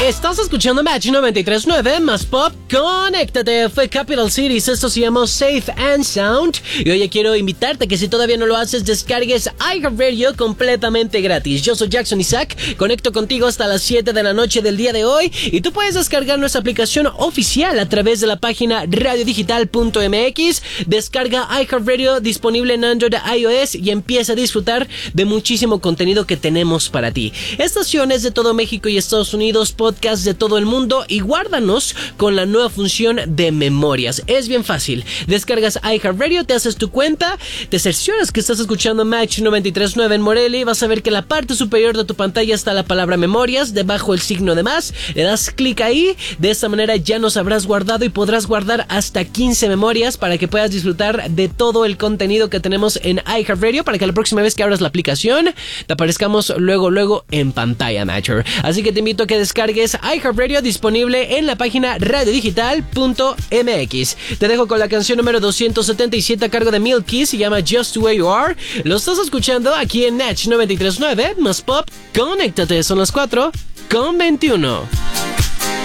Estás escuchando Match 93.9 más pop. Conéctate, fue Capital Cities. Esto se llama Safe and Sound. Y hoy quiero invitarte a que si todavía no lo haces, descargues iHeartRadio completamente gratis. Yo soy Jackson Isaac. Conecto contigo hasta las 7 de la noche del día de hoy. Y tú puedes descargar nuestra aplicación oficial a través de la página radiodigital.mx. Descarga iHeartRadio disponible en Android e iOS y empieza a disfrutar de muchísimo contenido que tenemos para ti. Estaciones de todo México y Estados Unidos, podcasts de todo el mundo, y guárdanos con la nueva función de memorias. Es bien fácil. Descargas iHeartRadio, te haces tu cuenta, te cercioras que estás escuchando Match 93.9 en Morelia y vas a ver que en la parte superior de tu pantalla está la palabra memorias, debajo el signo de más, le das clic ahí, de esta manera ya nos habrás guardado y podrás guardar hasta 15 memorias para que puedas disfrutar de todo el contenido que tenemos en iHeartRadio, para que la próxima vez que abras la aplicación te aparezcamos luego en pantalla, Matcher. Así que te invito a que descargues iHeartRadio disponible en la página radiodigital.mx. Te dejo con la canción número 277 a cargo de Milky, se llama Just the Way You Are. Lo estás escuchando aquí en Match 93.9 más pop. Conéctate, son las 4:21.